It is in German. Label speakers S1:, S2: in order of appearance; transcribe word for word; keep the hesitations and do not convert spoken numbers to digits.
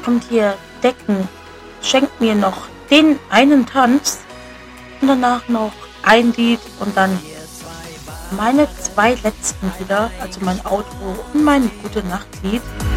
S1: jetzt kommt hier Decken, schenkt mir noch den einen Tanz und danach noch ein Lied und dann meine zwei letzten Lieder, also mein Outro und mein Gute-Nacht-Lied.